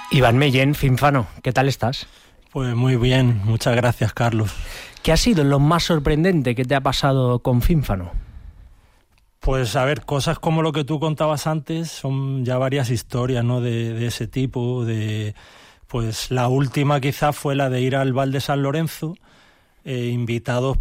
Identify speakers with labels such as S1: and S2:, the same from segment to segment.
S1: Iván Mellén, Fínfano, ¿qué tal estás?
S2: Pues muy bien, muchas gracias, Carlos.
S1: ¿Qué ha sido lo más sorprendente que te ha pasado con Fínfano?
S2: Pues a ver, cosas como lo que tú contabas antes, son ya varias historias, ¿no? de ese tipo. Pues la última quizá fue la de ir al Val de San Lorenzo, invitados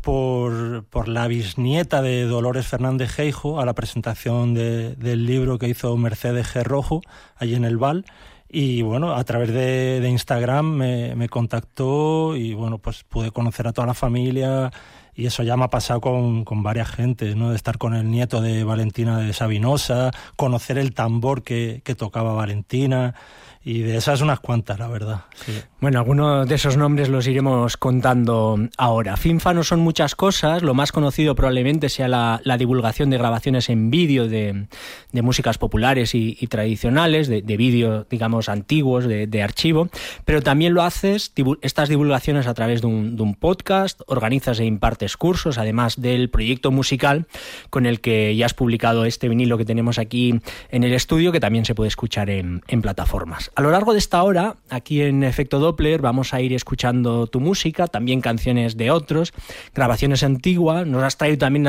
S2: por la bisnieta de Dolores Fernández Geijo a la presentación del libro que hizo Mercedes G. Rojo allí en el Val. Y bueno, a través de Instagram me contactó y bueno, pues pude conocer a toda la familia, y eso ya me ha pasado con varias gentes, ¿no? De estar con el nieto de Valentina de Sabinosa, conocer el tambor que tocaba Valentina, y de esas unas cuantas, la verdad. Sí.
S1: Bueno, algunos de esos nombres los iremos contando ahora. Fínfano son muchas cosas, lo más conocido probablemente sea la divulgación de grabaciones en vídeo de músicas populares y tradicionales, de vídeo, digamos, antiguos, de archivo, pero también lo haces, estas divulgaciones a través de un podcast, organizas e impartes cursos, además del proyecto musical con el que ya has publicado este vinilo que tenemos aquí en el estudio, que también se puede escuchar en plataformas. A lo largo de esta hora, aquí en Efecto Doppler, vamos a ir escuchando tu música, también canciones de otros, grabaciones antiguas. Nos has traído también,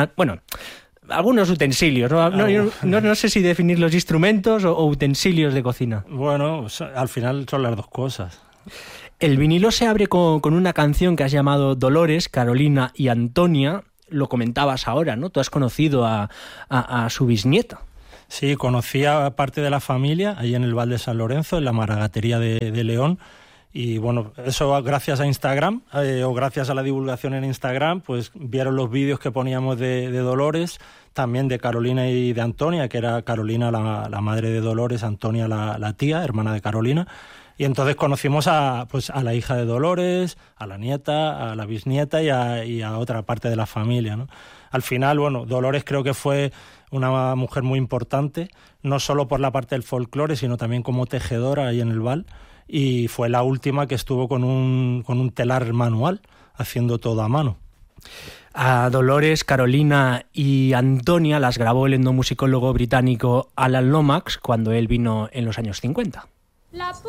S1: algunos utensilios, ¿no? No sé si definir los instrumentos o utensilios de cocina.
S2: Bueno, al final son las dos cosas.
S1: El vinilo se abre con una canción que has llamado Dolores, Carolina y Antonia. Lo comentabas ahora, ¿no? Tú has conocido a su bisnieta.
S2: Sí, conocí a parte de la familia ahí en el Val de San Lorenzo, en la Maragatería de León. Y bueno, eso gracias a Instagram, o gracias a la divulgación en Instagram, pues vieron los vídeos que poníamos de Dolores, también de Carolina y de Antonia, que era Carolina la madre de Dolores, Antonia la tía, hermana de Carolina. Y entonces conocimos a la hija de Dolores, a la nieta, a la bisnieta y a otra parte de la familia, ¿no? Al final, bueno, Dolores creo que fue una mujer muy importante, no solo por la parte del folclore, sino también como tejedora ahí en el Val, y fue la última que estuvo con un telar manual, haciendo todo a mano.
S1: A Dolores, Carolina y Antonia las grabó el etnomusicólogo británico Alan Lomax cuando él vino en los años 50.